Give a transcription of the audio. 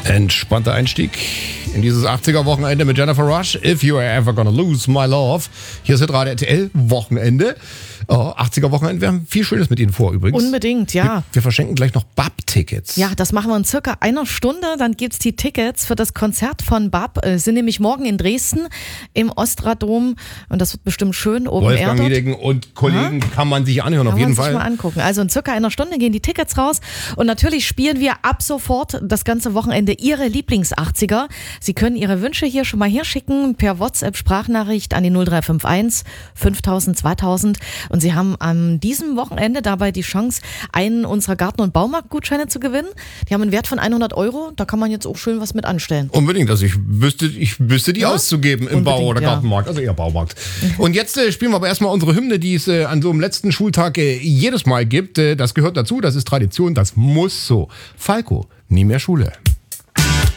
Entspannter Einstieg in dieses 80er-Wochenende mit Jennifer Rush. If you are ever gonna lose my love. Hier ist hitradio RTL-Wochenende. 80er-Wochenende. Wir haben viel Schönes mit Ihnen vor übrigens. Unbedingt, ja. Wir verschenken gleich noch BAP-Tickets. Ja, das machen wir in circa einer Stunde. Dann gibt's die Tickets für das Konzert von BAP. Sind nämlich morgen in Dresden im Ostradom. Und das wird bestimmt schön. Open Wolfgang Air Niedecken und Kollegen kann man sich anhören, auf jeden Fall. Kann man sich mal angucken. Also in circa einer Stunde gehen die Tickets raus. Und natürlich spielen wir ab sofort das ganze Wochenende Ihre Lieblings-80er. Sie können Ihre Wünsche hier schon mal herschicken per WhatsApp-Sprachnachricht an die 0351 5000 2000. Und Sie haben an diesem Wochenende dabei die Chance, einen unserer Garten- und Baumarktgutscheine zu gewinnen. Die haben einen Wert von 100 Euro. Da kann man jetzt auch schön was mit anstellen. Unbedingt. Also ich wüsste die auszugeben im Bau- oder Gartenmarkt. Also eher Baumarkt. Und jetzt spielen wir aber erstmal unsere Hymne, die es an so einem letzten Schultag jedes Mal gibt. Das gehört dazu. Das ist Tradition. Das muss so. Falco, nie mehr Schule.